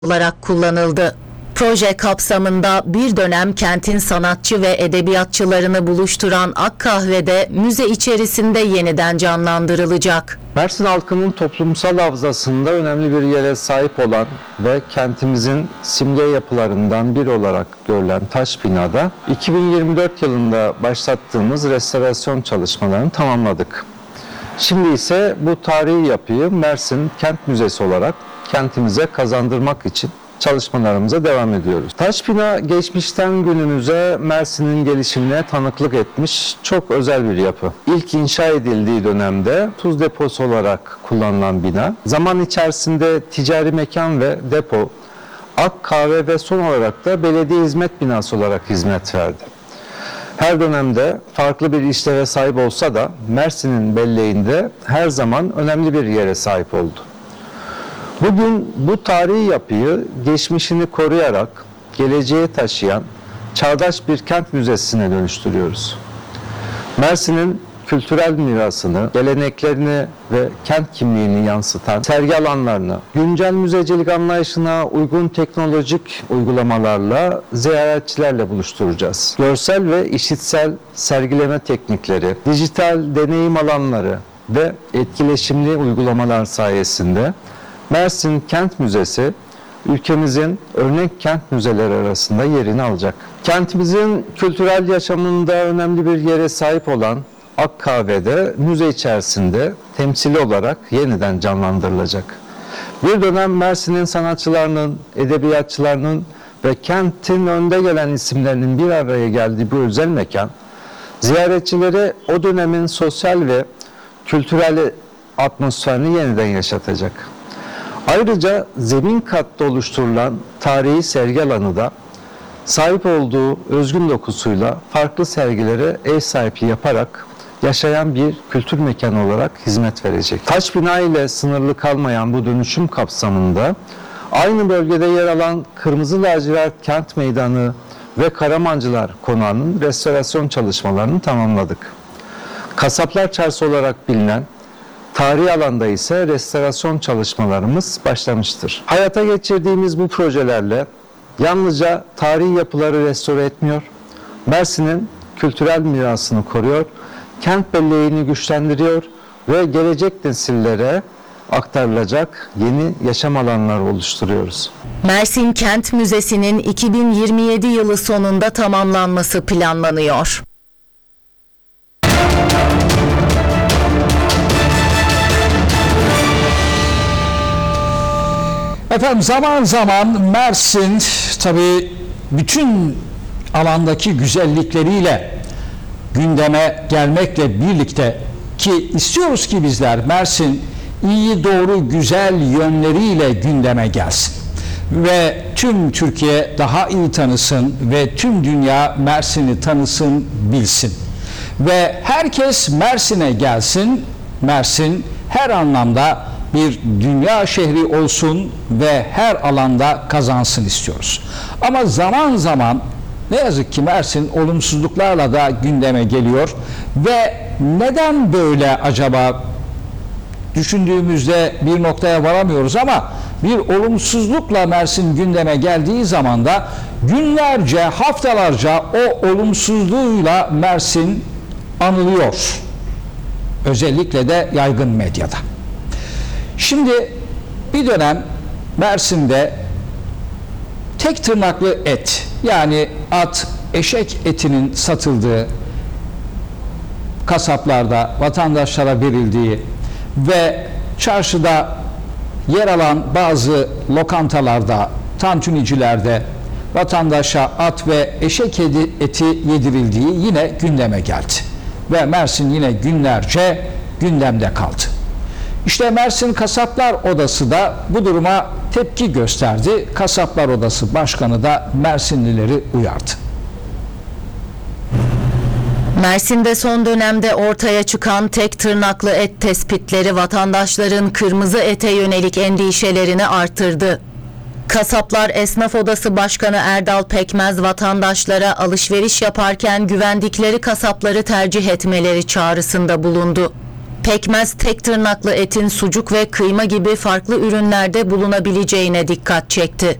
olarak kullanıldı. Proje kapsamında bir dönem kentin sanatçı ve edebiyatçılarını buluşturan Akkahve'de müze içerisinde yeniden canlandırılacak. Mersin halkının toplumsal hafızasında önemli bir yere sahip olan ve kentimizin simge yapılarından biri olarak görülen taş binada 2024 yılında başlattığımız restorasyon çalışmalarını tamamladık. Şimdi ise bu tarihi yapıyı Mersin Kent Müzesi olarak kentimize kazandırmak için çalışmalarımıza devam ediyoruz. Taş bina geçmişten günümüze Mersin'in gelişimine tanıklık etmiş çok özel bir yapı. İlk inşa edildiği dönemde tuz deposu olarak kullanılan bina, zaman içerisinde ticari mekan ve depo, ak kahve ve son olarak da belediye hizmet binası olarak hizmet verdi. Her dönemde farklı bir işleve sahip olsa da Mersin'in belleğinde her zaman önemli bir yere sahip oldu. Bugün bu tarihi yapıyı geçmişini koruyarak geleceğe taşıyan çağdaş bir kent müzesine dönüştürüyoruz. Mersin'in kültürel mirasını, geleneklerini ve kent kimliğini yansıtan sergi alanlarını, güncel müzecilik anlayışına uygun teknolojik uygulamalarla ziyaretçilerle buluşturacağız. Görsel ve işitsel sergileme teknikleri, dijital deneyim alanları ve etkileşimli uygulamalar sayesinde Mersin Kent Müzesi, ülkemizin örnek kent müzeleri arasında yerini alacak. Kentimizin kültürel yaşamında önemli bir yere sahip olan Akkahve'de müze içerisinde temsili olarak yeniden canlandırılacak. Bir dönem Mersin'in sanatçılarının, edebiyatçılarının ve kentin önde gelen isimlerinin bir araya geldiği bu özel mekan, ziyaretçilere o dönemin sosyal ve kültürel atmosferini yeniden yaşatacak. Ayrıca zemin katta oluşturulan tarihi sergi alanı da sahip olduğu özgün dokusuyla farklı sergilere ev sahipliği yaparak yaşayan bir kültür mekanı olarak hizmet verecek. Taş bina ile sınırlı kalmayan bu dönüşüm kapsamında aynı bölgede yer alan Kırmızı Lacivert Kent Meydanı ve Karamancılar Konağı'nın restorasyon çalışmalarını tamamladık. Kasaplar Çarşı olarak bilinen tarihi alanda ise restorasyon çalışmalarımız başlamıştır. Hayata geçirdiğimiz bu projelerle yalnızca tarihi yapıları restore etmiyor, Mersin'in kültürel mirasını koruyor, kent belleğini güçlendiriyor ve gelecek nesillere aktarılacak yeni yaşam alanları oluşturuyoruz. Mersin Kent Müzesi'nin 2027 yılı sonunda tamamlanması planlanıyor. Efendim zaman zaman Mersin tabii bütün alandaki güzellikleriyle gündeme gelmekle birlikte ki istiyoruz ki bizler Mersin iyi doğru güzel yönleriyle gündeme gelsin. Ve tüm Türkiye daha iyi tanısın ve tüm dünya Mersin'i tanısın, bilsin. Ve herkes Mersin'e gelsin, Mersin her anlamda bir dünya şehri olsun ve her alanda kazansın istiyoruz. Ama zaman zaman ne yazık ki Mersin olumsuzluklarla da gündeme geliyor ve neden böyle acaba düşündüğümüzde bir noktaya varamıyoruz ama bir olumsuzlukla Mersin gündeme geldiği zaman da günlerce, haftalarca o olumsuzluğuyla Mersin anılıyor. Özellikle de yaygın medyada. Şimdi bir dönem Mersin'de tek tırnaklı et, yani at, eşek etinin satıldığı, kasaplarda vatandaşlara verildiği ve çarşıda yer alan bazı lokantalarda, tantunicilerde vatandaşa at ve eşek eti yedirildiği yine gündeme geldi. Ve Mersin yine günlerce gündemde kaldı. İşte Mersin Kasaplar Odası da bu duruma tepki gösterdi. Kasaplar Odası Başkanı da Mersinlileri uyardı. Mersin'de son dönemde ortaya çıkan tek tırnaklı et tespitleri vatandaşların kırmızı ete yönelik endişelerini artırdı. Kasaplar Esnaf Odası Başkanı Erdal Pekmez vatandaşlara alışveriş yaparken güvendikleri kasapları tercih etmeleri çağrısında bulundu. Pekmez tek tırnaklı etin sucuk ve kıyma gibi farklı ürünlerde bulunabileceğine dikkat çekti.